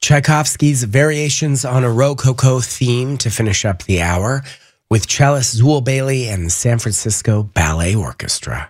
Tchaikovsky's Variations on a Rococo theme to finish up the hour with cellist Zool Bailey and the San Francisco Ballet Orchestra.